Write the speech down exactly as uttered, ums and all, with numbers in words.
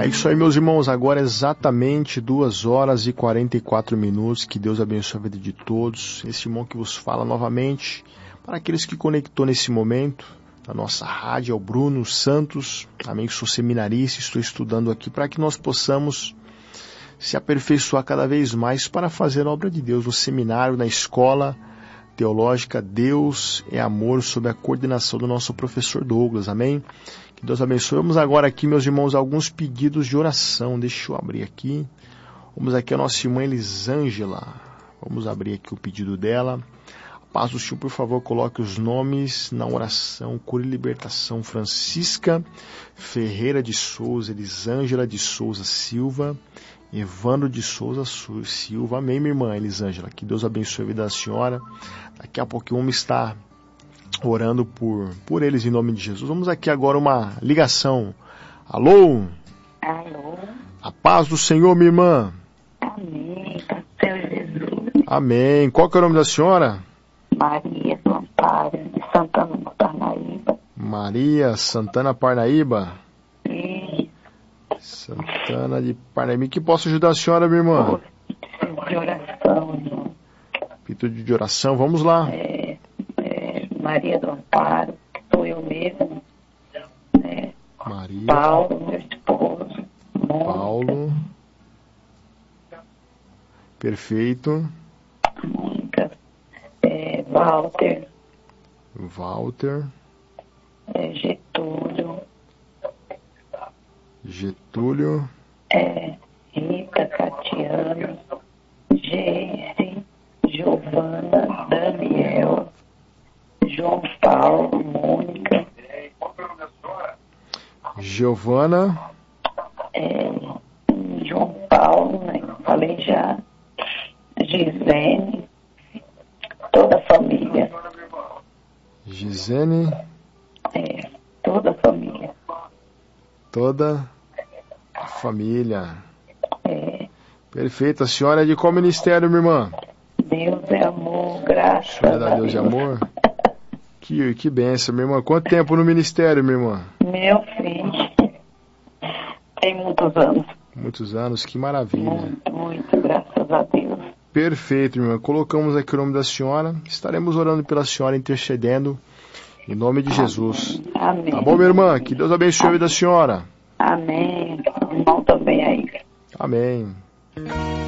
É isso aí, meus irmãos, agora é exatamente duas horas e quarenta e quatro minutos, que Deus abençoe a vida de todos. Esse irmão que vos fala novamente, para aqueles que conectou nesse momento, na nossa rádio, é o Bruno Santos, amém, sou seminarista, estou estudando aqui para que nós possamos se aperfeiçoar cada vez mais para fazer a obra de Deus no seminário, na escola teológica Deus é Amor, sob a coordenação do nosso professor Douglas, amém? Que Deus abençoe. Vamos agora aqui, meus irmãos, alguns pedidos de oração. Deixa eu abrir aqui. Vamos aqui a nossa irmã Elisângela. Vamos abrir aqui o pedido dela. A paz do Senhor, por favor, coloque os nomes na oração. Cura e libertação. Francisca Ferreira de Souza, Elisângela de Souza Silva, Evandro de Souza Silva. Amém, minha irmã Elisângela. Que Deus abençoe a vida da senhora. Daqui a pouquinho vamos estar orando por, por eles em nome de Jesus. Vamos aqui agora uma ligação. Alô? Alô? A paz do Senhor, minha irmã. Amém. Senhor Jesus. Amém. Qual que é o nome da senhora? Maria do Amparo, de Santana do Parnaíba. Maria Santana Parnaíba. Sim. Santana de Parnaíba. Que posso ajudar a senhora, minha irmã? De oração, irmão. Pedido de oração. Vamos lá. É, é, Maria do Amparo, que sou eu mesmo. É, Maria. Paulo, meu esposo. Paulo. Perfeito. Mônica. É, Walter. Walter. É, Getúlio. Getúlio. É, Rita, Catiano. Geice. Giovana, Daniel. João Paulo, Mônica. Giovana. É, João Paulo, né? Falei já. Gisene. Toda a família. Gisene. É, toda a família. Toda a família. É, Perfeito. A senhora é de qual ministério, minha irmã? Deus é amor, graças A senhora é da a Deus de Deus. amor? Que, que bênção, minha irmã. Quanto tempo no ministério, minha irmã? Meu filho. Tem muitos anos. Muitos anos, que maravilha. Muito, muito, graças a Deus. Perfeito, minha irmã. Colocamos aqui o nome da senhora. Estaremos orando pela senhora, intercedendo, em nome de Jesus. Amém. Tá bom, minha irmã? Que Deus abençoe a vida da senhora. Amém. O irmão também aí. Amém.